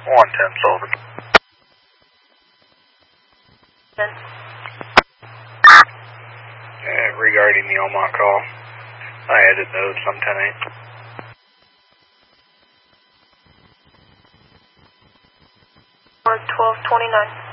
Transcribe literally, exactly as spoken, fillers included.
one ten Sullivan. ten. Uh, regarding the Omaha call, I added notes on ten eight. twelve twenty-nine.